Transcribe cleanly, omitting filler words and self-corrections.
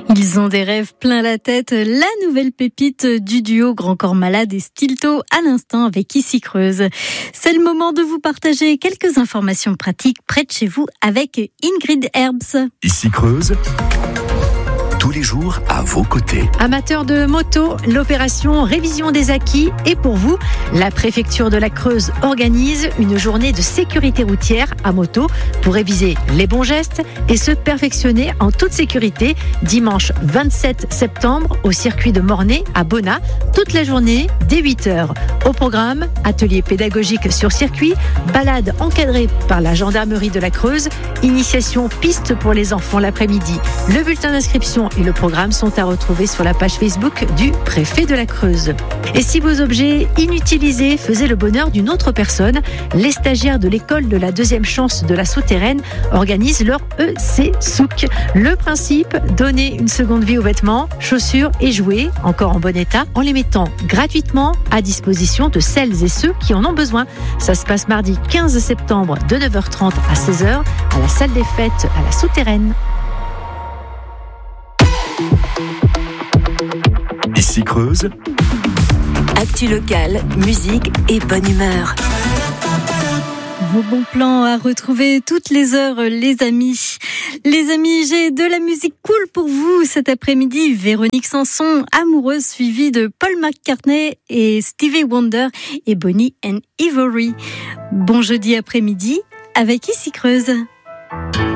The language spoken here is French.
Ils ont des rêves plein la tête. La nouvelle pépite du duo Grand Corps Malade et Stilto à l'instant avec Ici Creuse. C'est le moment de vous partager quelques informations pratiques près de chez vous avec Ingrid Herbs. Ici Creuse, tous les jours à vos côtés. Amateurs de moto, l'opération Révision des acquis est pour vous. La préfecture de la Creuse organise une journée de sécurité routière à moto pour réviser les bons gestes et se perfectionner en toute sécurité dimanche 27 septembre au circuit de Mornay à Bonnat, toute la journée dès 8h. Au programme, atelier pédagogique sur circuit, balade encadrée par la gendarmerie de la Creuse, initiation piste pour les enfants l'après-midi. Le bulletin d'inscription et le programme sont à retrouver sur la page Facebook du préfet de la Creuse. Et si vos objets inutilisés faisaient le bonheur d'une autre personne, les stagiaires de l'école de la deuxième chance de la Souterraine organisent leur EC Souk. Le principe, donner une seconde vie aux vêtements, chaussures et jouets, encore en bon état, en les mettant gratuitement à disposition de celles et ceux qui en ont besoin. Ça se passe mardi 15 septembre de 9h30 à 16h à la salle des fêtes à la Souterraine. Ici Creuse, actu locale, musique et bonne humeur. Vos bons plans à retrouver toutes les heures, les amis. Les amis, j'ai de la musique cool pour vous cet après-midi. Véronique Sanson, amoureuse, suivie de Paul McCartney et Stevie Wonder et Bonnie and Ivory. Bon jeudi après-midi avec Ici Creuse.